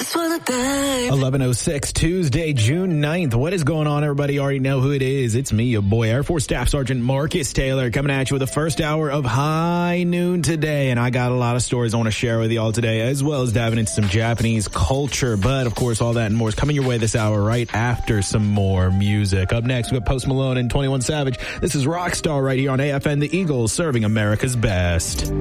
11:06, Tuesday, June 9th. What is going on, everybody? You already know who it is. It's me, your boy, Air Force Staff Sergeant Marcus Taylor, coming at you with the first hour of High Noon today. And I got a lot of stories I want to share with you all today, as well as diving into some Japanese culture. But, of course, all that and more is coming your way this hour right after some more music. Up next, we got Post Malone and 21 Savage. This is Rockstar right here on AFN, the Eagles, serving America's best.